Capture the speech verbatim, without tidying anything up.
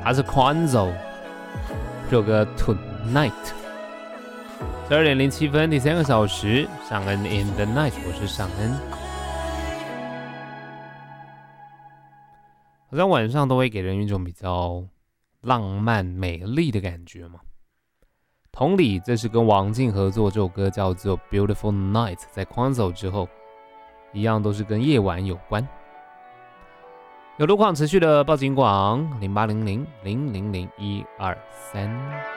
它是 Quanzo 这首歌 Tonight。十二点零七分，第三个小时，尚恩 in the night， 我是尚恩。好像晚上都会给人一种比较浪漫美丽的感觉嘛。同理，这是跟王静合作，这首歌叫做 Beautiful Night， 在 Quanzo 之后，一样都是跟夜晚有关。有路况持续的报警广零八零零零零零一二三。